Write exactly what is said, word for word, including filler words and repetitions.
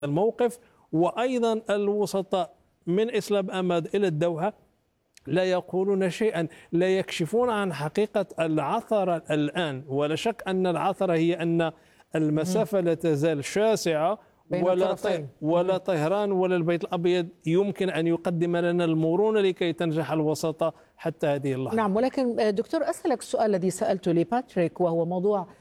الموقف. وأيضا الوسطاء من إسلام أباد إلى الدوحة لا يقولون شيئا، لا يكشفون عن حقيقة العثرة الآن. ولا شك أن العثرة هي أن المسافة لا تزال شاسعة، ولا ولا طهران ولا البيت الأبيض يمكن أن يقدم لنا المرونة لكي تنجح الوساطة حتى هذه اللحظة. نعم، ولكن دكتور أسألك السؤال الذي سألته لباتريك، وهو موضوع